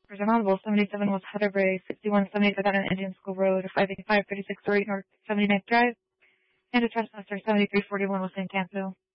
Numbers are multiple. 77 was Hutter Bray, 61 75 on Indian School Road, 585 36 North 79th Drive, and a Trustmaster 7341 was San Canto.